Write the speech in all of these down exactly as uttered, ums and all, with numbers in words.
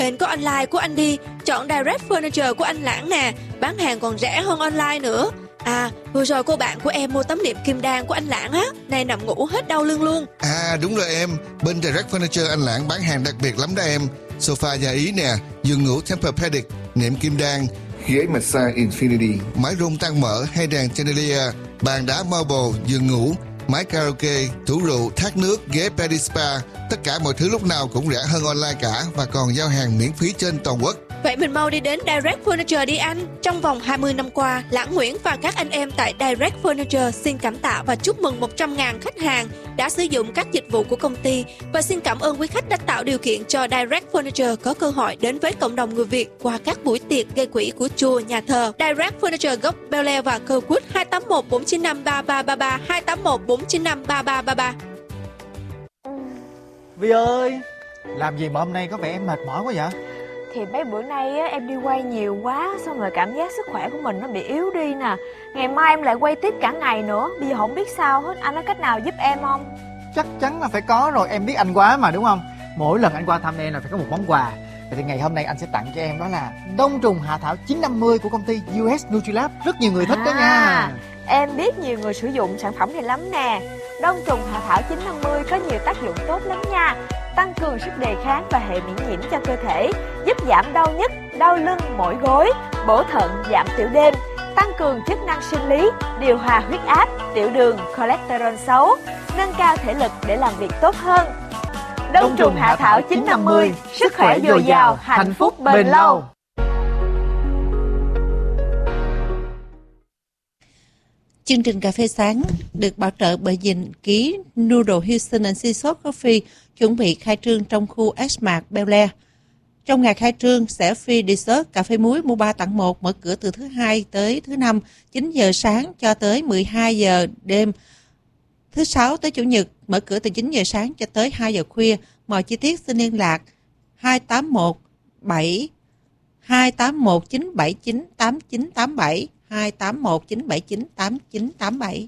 Bên có online của anh đi, chọn Direct Furniture của anh Lãng nè, bán hàng còn rẻ hơn online nữa. À, vừa rồi cô bạn của em mua tấm nệm kim đan của anh Lãng á, nay nằm ngủ hết đau lưng luôn. À đúng rồi em, bên Direct Furniture anh Lãng bán hàng đặc biệt lắm đó em. Sofa da Ý nè, giường ngủ Tempur-Pedic, nệm kim đan, ghế massage Infinity, mái rung tăng mỡ hay đèn chandelier, bàn đá marble, giường ngủ, máy karaoke, tủ rượu, thác nước, ghế Pedispa. Tất cả mọi thứ lúc nào cũng rẻ hơn online cả và còn giao hàng miễn phí trên toàn quốc. Vậy mình mau đi đến Direct Furniture đi anh. Trong vòng hai mươi năm qua, Lãng Nguyễn và các anh em tại Direct Furniture xin cảm tạ và chúc mừng một trăm nghìn khách hàng đã sử dụng các dịch vụ của công ty, và xin cảm ơn quý khách đã tạo điều kiện cho Direct Furniture có cơ hội đến với cộng đồng người Việt qua các buổi tiệc gây quỹ của chùa, nhà thờ. Direct Furniture gốc Bel Air và Kirkwood hai tám một bốn chín năm ba ba ba ba, hai tám một bốn chín năm ba ba ba ba. Vi ơi, làm gì mà hôm nay có vẻ em mệt mỏi quá vậy? Thì mấy bữa nay á, em đi quay nhiều quá, xong rồi cảm giác sức khỏe của mình nó bị yếu đi nè. Ngày mai em lại quay tiếp cả ngày nữa, bây giờ không biết sao hết. Anh có cách nào giúp em không? Chắc chắn là phải có rồi, em biết anh quá mà đúng không? Mỗi lần anh qua thăm em là phải có một món quà. Vậy thì ngày hôm nay anh sẽ tặng cho em đó là đông trùng hạ thảo chín năm mươi của công ty u ét Nutrilab. Rất nhiều người thích à, đó nha. Em biết nhiều người sử dụng sản phẩm này lắm nè. Đông trùng hạ thảo chín năm mươi có nhiều tác dụng tốt lắm nha. Tăng cường sức đề kháng và hệ miễn nhiễm cho cơ thể, giúp giảm đau nhức, đau lưng, mỏi gối, bổ thận, giảm tiểu đêm, tăng cường chức năng sinh lý, điều hòa huyết áp, tiểu đường, cholesterol xấu, nâng cao thể lực để làm việc tốt hơn. Đông trùng hạ thảo chín năm mươi, sức khỏe dồi dào, hạnh phúc bền lâu. Chương trình Cà phê Sáng được bảo trợ bởi dịch ký Noodle Houston and Sea Salt Coffee, chuẩn bị khai trương trong khu X-Mart Bel Air. Trong ngày khai trương sẽ free dessert cà phê muối mua ba tặng một, mở cửa từ thứ hai tới thứ năm, chín giờ sáng cho tới mười hai giờ đêm. Thứ sáu tới chủ nhật, mở cửa từ chín giờ sáng cho tới hai giờ khuya. Mọi chi tiết xin liên lạc hai tám một bảy hai tám một chín bảy chín tám chín tám bảy, hai tám một chín bảy chín tám chín tám bảy.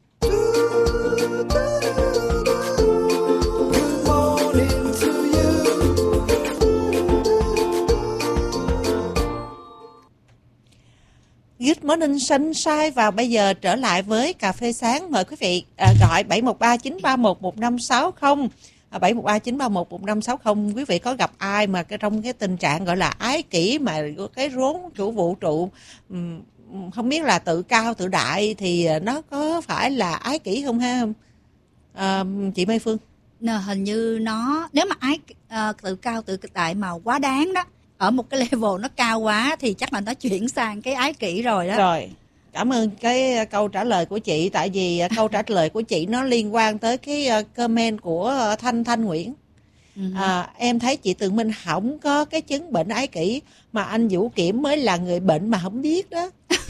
Good morning sunshine, và bây giờ trở lại với Cà phê Sáng. Mời quý vị à, gọi bảy một ba chín ba một một năm sáu không, à, bảy một ba chín ba một một năm sáu không. Quý vị có gặp ai mà cái trong cái tình trạng gọi là ái kỷ mà cái rốn chủ vũ trụ, um, không biết là tự cao tự đại thì nó có phải là ái kỷ không ha? À, chị Mai Phương? Nè, hình như nó nếu mà ái uh, tự cao tự đại mà quá đáng đó, ở một cái level nó cao quá thì chắc là nó chuyển sang cái ái kỷ rồi đó. Rồi, cảm ơn cái câu trả lời của chị, tại vì câu trả lời của chị nó liên quan tới cái comment của Thanh Thanh Nguyễn. À, em thấy chị Tường Minh không có cái chứng bệnh ái kỷ, mà anh Vũ Kiểm mới là người bệnh mà không biết đó.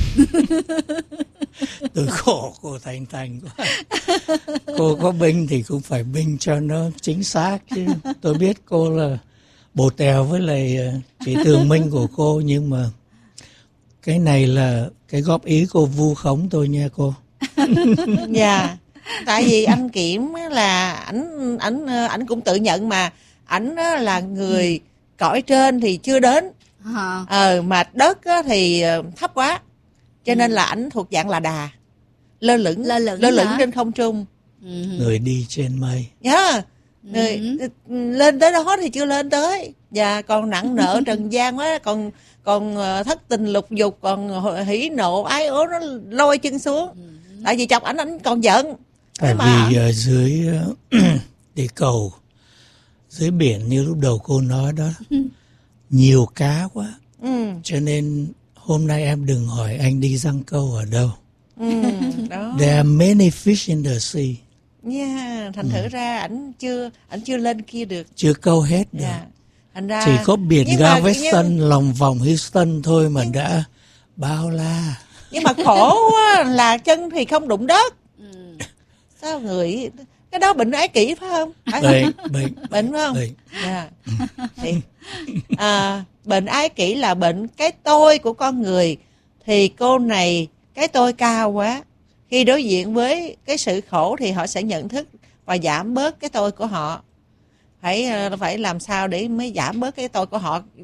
Tôi khổ cô Thanh Thanh quá. Cô có bệnh thì cũng phải bệnh cho nó chính xác chứ. Tôi biết cô là bồ tèo với lại chị Tường Minh của cô, nhưng mà cái này là cái góp ý cô vu khống tôi nha cô. Dạ. Yeah. Tại vì anh Kiểm là ảnh ảnh ảnh cũng tự nhận mà ảnh là người cõi trên thì chưa đến, ờ mà đất thì thấp quá, cho nên là ảnh thuộc dạng là đà, lơ lửng lơ lửng, lơ lửng trên không trung, người đi trên mây. Yeah. Người, lên tới đó thì chưa lên tới, và còn nặng nợ trần gian quá, còn còn thất tình lục dục, còn hỉ nộ ái ố nó lôi chân xuống. Tại vì chồng ảnh ảnh còn giận. Tại mà... vì uh, dưới uh, địa cầu, dưới biển như lúc đầu cô nói đó, nhiều cá quá, ừ. Cho nên hôm nay em đừng hỏi anh đi giăng câu ở đâu. Ừ, đó. There are many fish in the sea. Yeah, thành thử ừ. ra ảnh chưa ảnh chưa lên kia được, chưa câu hết được. Yeah. Thành ra chỉ có biển Galveston nhưng... lòng vòng Houston thôi mà nhưng... đã bao la. Nhưng mà khổ quá là chân thì không đụng đất. Ừ. Sao người cái đó bệnh ái kỷ phải không? Phải bệnh, bệnh, bệnh phải không? Bệnh. Yeah. Thì, à, bệnh ái kỷ là bệnh cái tôi của con người, thì cô này cái tôi cao quá. Khi đối diện với cái sự khổ thì họ sẽ nhận thức và giảm bớt cái tôi của họ. Phải phải làm sao để mới giảm bớt cái tôi của họ.